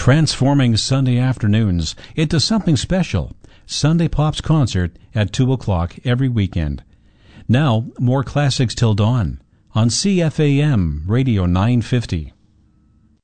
transforming Sunday afternoons into something special. Sunday Pop's concert at 2 o'clock every weekend. Now, more classics till dawn on CFAM Radio 950.